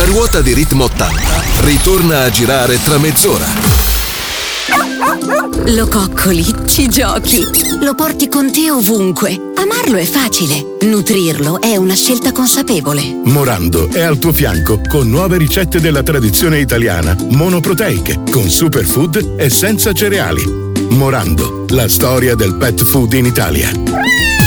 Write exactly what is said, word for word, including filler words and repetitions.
ruota di Ritmo ottanta ritorna a girare tra mezz'ora. Lo coccoli, ci giochi, lo porti con te ovunque. Amarlo è facile, nutrirlo è una scelta consapevole. Morando è al tuo fianco con nuove ricette della tradizione italiana, monoproteiche, con superfood e senza cereali. Morando, la storia del pet food in Italia.